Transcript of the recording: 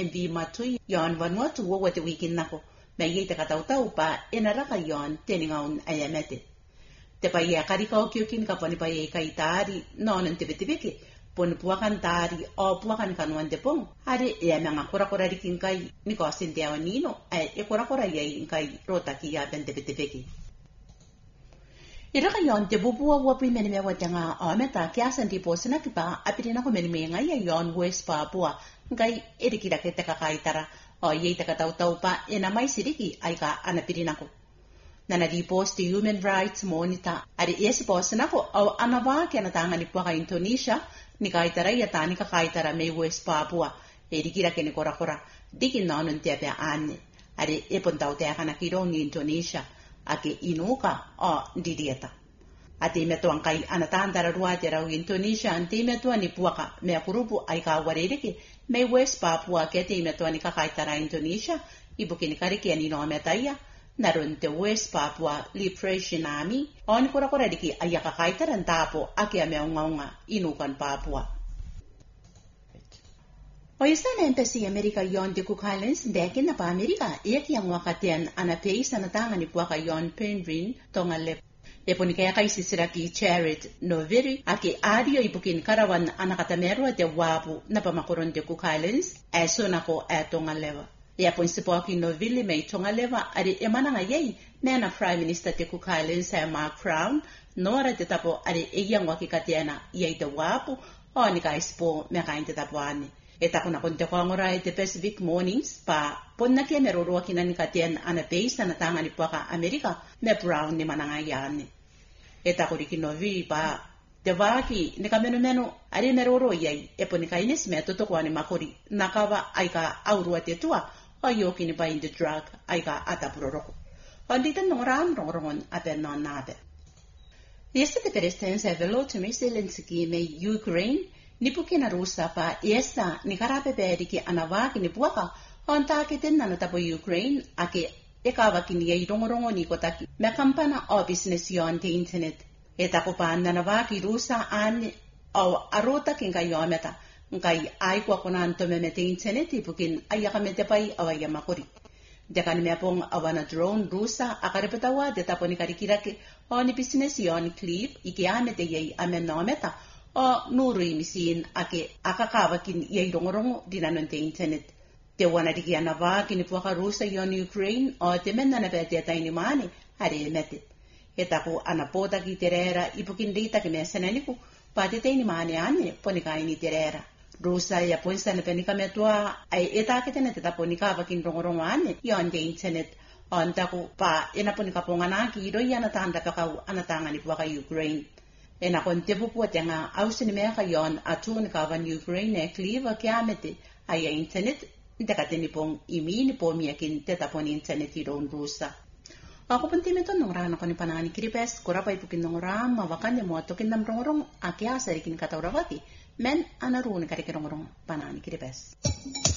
vi matui yon Vanuatu wo wate wikin nako me yete katau pa enaraka yon teningaun ayamete te pa ye karika o kyokin ka poni pa ye kaitari non tebetebeke pon puakan tari o puakan kanuan de pong are e manga kora rikin kai ni ko sinte nino e kora ye kai rota ki ya ben tebetebeke Iraka yon te bubua wapi meni me watanga o meta kia senti po sina kipa apirina ko meni me ngai yon West Papua ngai erikira ke te kakaitara o ye te katau pa ena mai siriki aika anapirina ko nana di post Human Rights Monitor ari esi po sina ko o anava ke na tanga ni puaka Indonesia ni kaitara ya tani kakaitara me West Papua erikira ke ni kora dikin nonon te pe ane ari epon tau te kana kiro ni Indonesia ake inuka o didieta. Ate metuan kai anatandara ruate rau Indonesia ante metuan ni puaka mea kurupu aika warereke me West Papua ke te metuan ni kakaitara Indonesia ibukini kariki anino metaya narun te West Papua Liberation Army on kora diki aya kakaitara ntapo ake mea ungaunga inukan Papua. O isana empesi Amerika yon de Cook Islands dekin na pa Amerika eki ang wakaten anapei sa natanga ni puaka yon Penryn tonga lep. Eponi kaya kay sisiraki Charit Noviri aki adio ipukin karawan anakatamero de wapu na pamakuron de Cook Islands eso nako tonga lewa. Epon sipoki Novili may tonga lewa ari emana nga yei na Prime Minister de Cook Islands Mark Crown nora de tapo ari iyang wakikatiana yei de wapu o ni kay spo mekain de tapuani. Eta kuna konte ko ngora te Pacific Mornings pa ponna ke meroro kinani katien ana base na tanga ni puaka Amerika me Brown ni mananga yani. Eta ko dikinovi pa te vaki ne kameno ari meroro yai e poni kainis me toto ko ani makori nakawa aika aurua te tua o yoki ni pa in the drug aika atapuroroko. Onditan nongon ape non nabe. Yesterday presidente Volodymyr Zelensky me Ukraine Nipukina rusa pa iesa ni karape periki anawaki ni puaka on takitin nano tapo Ukraine ake ekawa kini ye rongorongo ni kotaki me kampana o business yon te internet eta ko pa nanawaki rusa an o arota kinga yometa ngai ai kwa kona antome me te internet ipukin ayaka mete pai awaya makori dekan me pong awana drone rusa akarepetawa de tapo ni karikirake o ni business yon clip iki amete ye amenometa o nuri misin ake akakawakin yai rongorongo dinanon te internet. Te wana diki anava kini puaka rusa yon Ukraine o te mena na pete taini mani hari mete. Etaku anapota ki terera ipukin rita ki mesananiku pati taini mani ane ponika ini terera. Rusa ya ponsa na penika metua ay etakete te taponika wakin rongorongo ane yon te internet. Ontaku pa enaponika ponganaki ido yana tanda kakau anatanga ni puaka Ukraine. Ena konte pupu tenga ausini meka yon atun kawan Ukraine kliva kiamete aya internet ndakateni pong imini po miakin teta pon internet idon rusa. Ako puntimeton nong rana ko ni panani kiripes kurapa ipukin nong rama wakanya mo tokin nam rongorong akia sarikin katawrawaki men anarun karikirongorong panani kiripes.